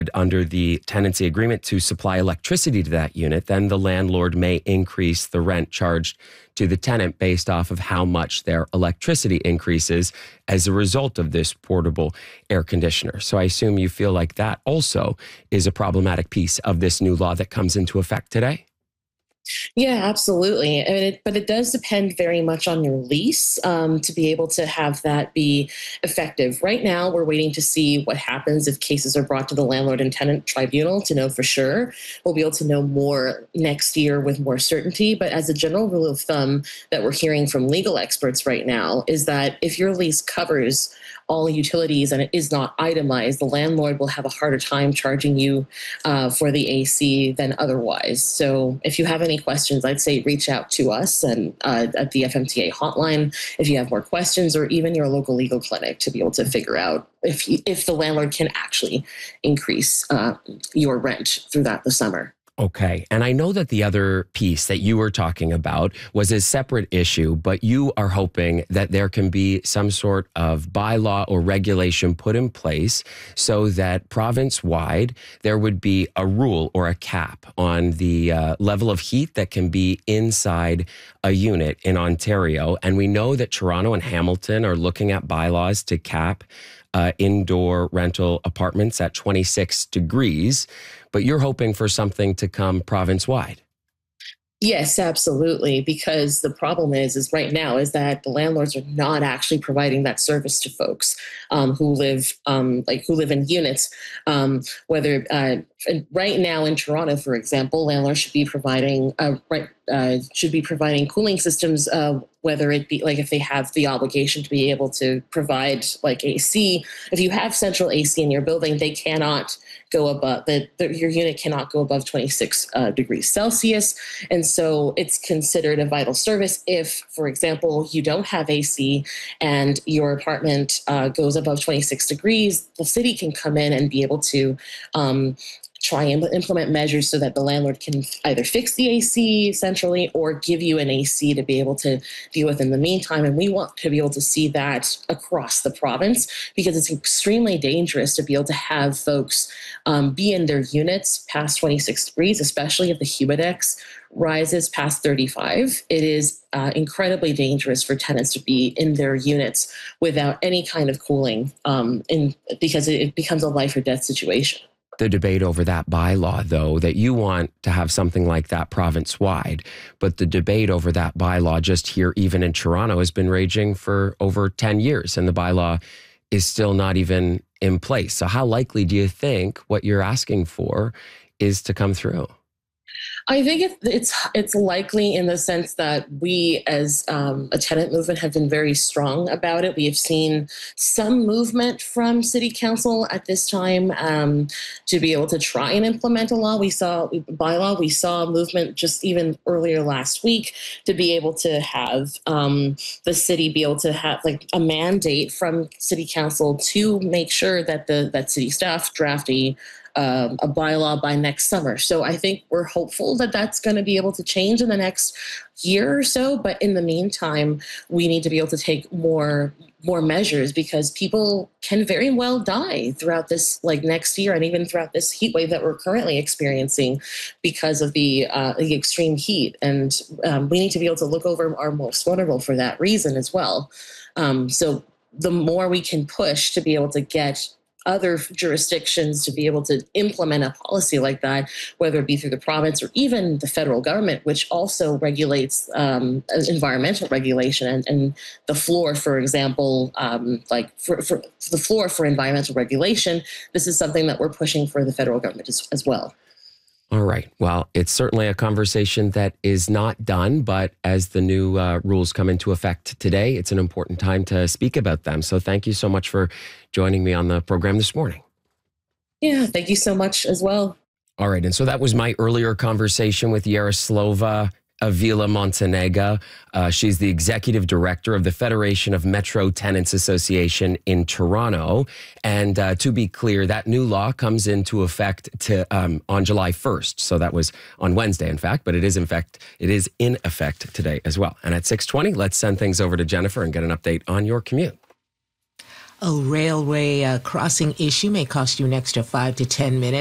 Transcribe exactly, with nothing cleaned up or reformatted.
under the tenancy agreement to supply electricity to that unit, then the landlord may increase the rent charged to the tenant based off of how much their electricity increases as a result of this portable air conditioner. So I assume you feel like that also is a problematic piece of this new law that comes into effect today? Yeah, absolutely. I mean, it, but it does depend very much on your lease um, to be able to have that be effective. Right now, we're waiting to see what happens if cases are brought to the landlord and tenant tribunal to know for sure. We'll be able to know more next year with more certainty. But as a general rule of thumb that we're hearing from legal experts right now is that if your lease covers all utilities and it is not itemized, the landlord will have a harder time charging you uh, for the A C than otherwise. So if you have any questions, I'd say reach out to us and uh, at the F M T A hotline if you have more questions, or even your local legal clinic to be able to figure out if you, if the landlord can actually increase uh, your rent throughout the summer. Okay. And I know that the other piece that you were talking about was a separate issue, but you are hoping that there can be some sort of bylaw or regulation put in place so that province-wide there would be a rule or a cap on the uh, level of heat that can be inside a unit in Ontario. And we know that Toronto and Hamilton are looking at bylaws to cap Uh, indoor rental apartments at twenty-six degrees, but you're hoping for something to come province-wide. Yes, absolutely. Because the problem is, is right now is that the landlords are not actually providing that service to folks um, who live, um, like who live in units. Um, whether uh, right now in Toronto, for example, landlords should be providing uh, right uh, should be providing cooling systems. Uh, whether it be like if they have the obligation to be able to provide like A C. If you have central A C in your building, they cannot go above the, the your unit cannot go above twenty-six uh, degrees Celsius, and so it's considered a vital service if, for example, you don't have A C and your apartment uh, goes above twenty-six degrees. The city can come in and be able to um, try and implement measures so that the landlord can either fix the A C centrally or give you an A C to be able to deal with in the meantime. And we want to be able to see that across the province because it's extremely dangerous to be able to have folks um, be in their units past twenty-six degrees, especially if the humidex rises past thirty-five. It is uh, incredibly dangerous for tenants to be in their units without any kind of cooling um, in, because it, it becomes a life or death situation. The debate over that bylaw, though, that you want to have something like that province-wide, but the debate over that bylaw just here, even in Toronto, has been raging for over ten years, and the bylaw is still not even in place. So how likely do you think what you're asking for is to come through? I think it, it's it's likely in the sense that we, as um, a tenant movement, have been very strong about it. We have seen some movement from City Council at this time um, to be able to try and implement a law. We saw bylaw. We saw movement just even earlier last week to be able to have um, the city be able to have like a mandate from City Council to make sure that the that city staff draft a Um, a bylaw by next summer. So I think we're hopeful that that's going to be able to change in the next year or so. But in the meantime, we need to be able to take more more measures because people can very well die throughout this like next year and even throughout this heat wave that we're currently experiencing because of the uh, the extreme heat. And um, we need to be able to look over our most vulnerable for that reason as well. Um, so the more we can push to be able to get other jurisdictions to be able to implement a policy like that, whether it be through the province or even the federal government, which also regulates um, environmental regulation and, and the floor, for example, um, like for, for the floor for environmental regulation. This is something that we're pushing for the federal government as, as well. All right. Well, it's certainly a conversation that is not done, but as the new uh, rules come into effect today, it's an important time to speak about them. So thank you so much for joining me on the program this morning. Yeah, thank you so much as well. All right. And so that was my earlier conversation with Yaroslava Avila Montenega. Uh, she's the executive director of the Federation of Metro Tenants Association in Toronto. And uh, to be clear, that new law comes into effect to, um, on July first. So that was on Wednesday, in fact, but it is in fact, it is in effect today as well. And at six twenty, let's send things over to Jennifer and get an update on your commute. a railway uh, crossing issue may cost you an extra five to ten minutes.